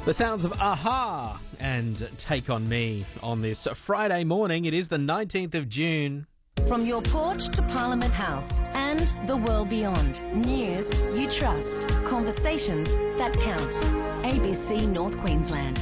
The sounds of Aha and Take On Me on this Friday morning. It is the 19th of June. From your porch to Parliament House and the world beyond. News you trust. Conversations that count. ABC North Queensland.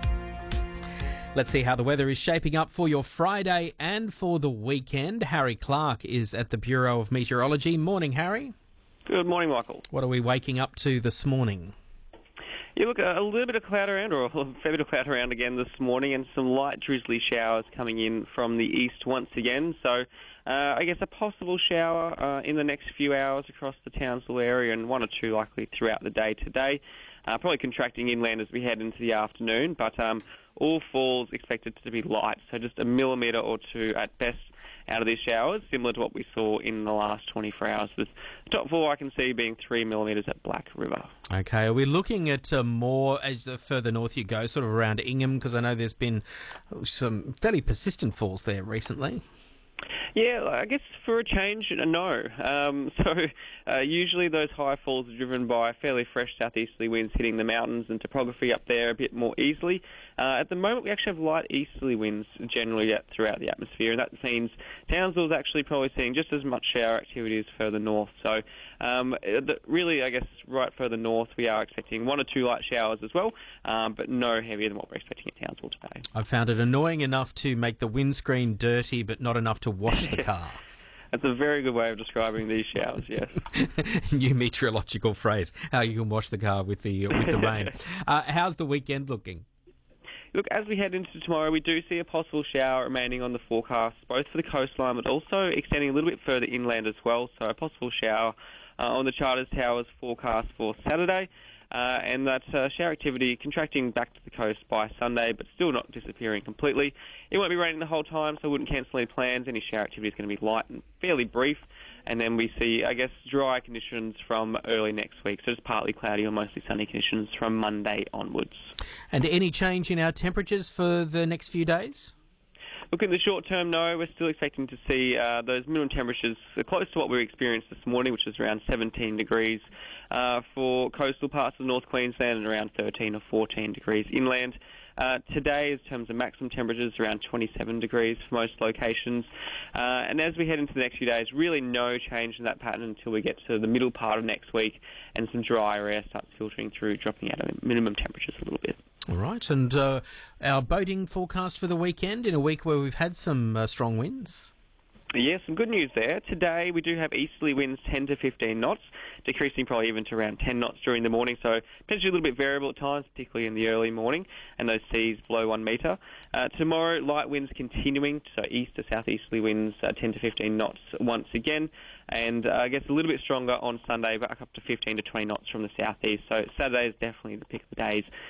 Let's see how the weather is shaping up for your Friday and for the weekend. Harry Clark is at the Bureau of Meteorology. Morning, Harry. Good morning, Michael. What are we waking up to this morning? Yeah, look, a little bit of cloud around, or a fair bit of cloud around again this morning, and some light drizzly showers coming in from the east once again. So I guess a possible shower in the next few hours across the Townsville area, and one or two likely throughout the day today. Probably contracting inland as we head into the afternoon, but all falls expected to be light, so just a millimetre or two at best out of these showers, similar to what we saw in the last 24 hours, with the top fall I can see being 3 millimetres at Black River. Okay, are we looking at more as the further north you go, sort of around Ingham, because I know there's been some fairly persistent falls there recently? Yeah, I guess for a change, no. Usually those high falls are driven by fairly fresh southeasterly winds hitting the mountains and topography up there a bit more easily. At the moment, we actually have light easterly winds generally throughout the atmosphere, and that means Townsville's actually probably seeing just as much shower activity as further north. So really, I guess, right further north, we are expecting one or two light showers as well, but no heavier than what we're expecting at Townsville today. I've found it annoying enough to make the windscreen dirty, but not enough to wash the car. That's a very good way of describing these showers, yes. New meteorological phrase, how you can wash the car with the rain. How's the weekend looking? Look, as we head into tomorrow, we do see a possible shower remaining on the forecast, both for the coastline but also extending a little bit further inland as well. So a possible shower on the Charters Towers forecast for Saturday. And that shower activity contracting back to the coast by Sunday, but still not disappearing completely. It won't be raining the whole time, so I wouldn't cancel any plans. Any shower activity is going to be light and fairly brief. And then we see, I guess, dry conditions from early next week. So it's partly cloudy or mostly sunny conditions from Monday onwards. And any change in our temperatures for the next few days? Look, in the short term, no. We're still expecting to see those minimum temperatures close to what we experienced this morning, which is around 17 degrees for coastal parts of North Queensland and around 13 or 14 degrees inland. Today, in terms of maximum temperatures, around 27 degrees for most locations. And as we head into the next few days, really no change in that pattern until we get to the middle part of next week and some drier air starts filtering through, dropping out of minimum temperatures a little bit. All right, and our boating forecast for the weekend in a week where we've had some strong winds? Yeah, some good news there. Today we do have easterly winds 10 to 15 knots, decreasing probably even to around 10 knots during the morning, so potentially a little bit variable at times, particularly in the early morning, and those seas below 1 metre. Tomorrow, light winds continuing, so east to southeasterly winds 10 to 15 knots once again, and I guess a little bit stronger on Sunday, back up to 15 to 20 knots from the southeast. So Saturday is definitely the pick of the days